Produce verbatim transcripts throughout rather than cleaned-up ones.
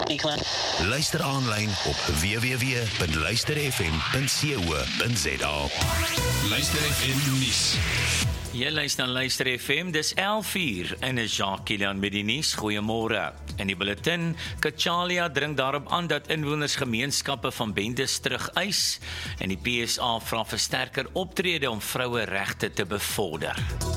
Luister aanlyn op w w w punt luister f m punt co punt z a. Luister F M nuus. Jy luister na Luister F M, dis elf uur en is Jacques Kilian met die nuus. Goeiemôre. In die bulletin, Kachalia dring daarop aan dat inwoners gemeenskappe van bendes terugeis en die P S A vra vir sterker optrede om vroue regte te bevorder.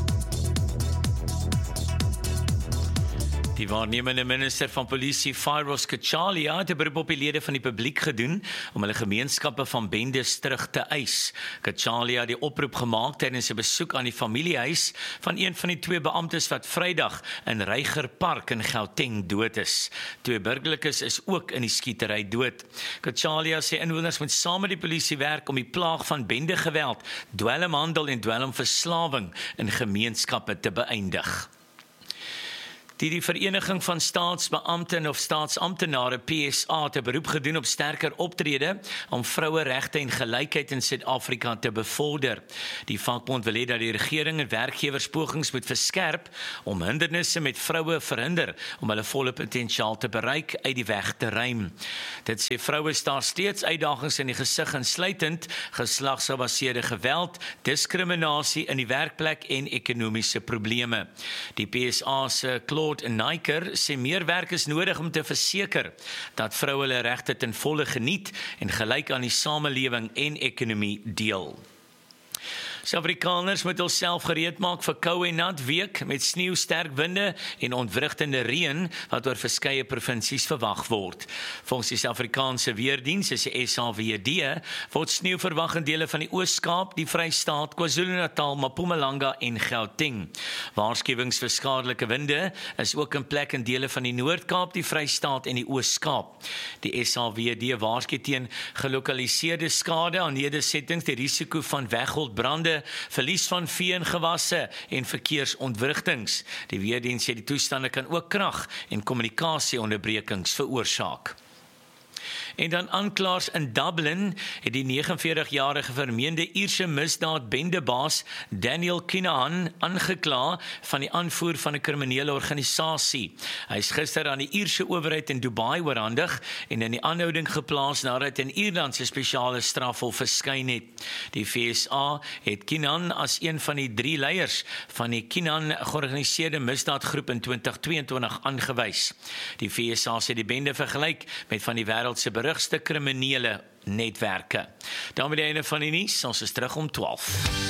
Die waarnemende minister van polisie, Firoz Kachalia, het 'n beroep op die lede van die publiek gedoen om hulle gemeenskappe van bendes terug te eis. Kachalia het die oproep gemaak tydens 'n besoek aan die familiehuis van een van die twee beamptes wat Vrydag in Reiger Park in Gauteng dood is. Twee burgerlikes is ook in die skietery dood. Kachalia sê inwoners moet saam met die polisie werk om die plaag van bendegeweld, dwelmhandel en dwelmverslawing in gemeenskappe te beëindig. Die, die Vereniging van Staatsbeampten of Staatsamptenare P S A het 'n beroep gedoen op sterker optrede om vroueregte en gelykheid in Suid-Afrika te bevorder. Die vakbond wil hê dat die regering en werkgewers pogings moet verskerp om hindernisse met vroue verhinder om hulle volle potensiaal te bereik uit die weg te ruim. Dit sê vroue staar steeds uitdagings in die gesig insluitend geslagsgebaseerde geweld, diskriminasie in die werkplek en ekonomiese probleme. Die P S A se Claude Naiker sê meer werk is nodig om te verseker dat vroue hulle regte ten volle geniet en gelyk aan die samelewing en ekonomie deel. Suid-Afrikaners moet hulself gereed maak vir koue en nat week met sneeu, sterk winde en ontwrigtende reën wat oor verskeie provinsies verwag word. Volgens die Suid-Afrikaanse Weerdiens, is die S A W D, word sneeu verwag in dele van die Oos-Kaap, die Vrystaat, KwaZulu-Natal, Mpumalanga en Gauteng. Waarskuwings vir skadelike winde is ook in plek in dele van die Noord-Kaap, die Vrystaat en die Oos-Kaap. Die S A W D waarsku teen gelokaliseerde skade aan nedersettings, die risiko van weggoldbrande, verlies van vee en gewasse en verkeersontwrigtings. Die Weerdiens sê die toestande kan ook krag en kommunikasieonderbrekings veroorsaak. En dan aanklaers in Dublin het die negenenveertig jarige vermeende Ierse misdaad bendebaas Daniel Kinahan aangekla van die aanvoer van 'n kriminele organisasie. Hy is gister aan die Ierse owerheid in Dubai oorhandig en in die aanhouding geplaas nadat hy in Ierland se spesiale strafhof verskyn het. Die V S A het Kinahan as een van die drie leiers van die Kinahan georganiseerde misdaadgroep in twintig tweeëntwintig aangewys. Die V S A sê die bende vergelyk met van die wêreld se berugste kriminele netwerke. Dan by die einde van die nuus, ons is terug om twaalf.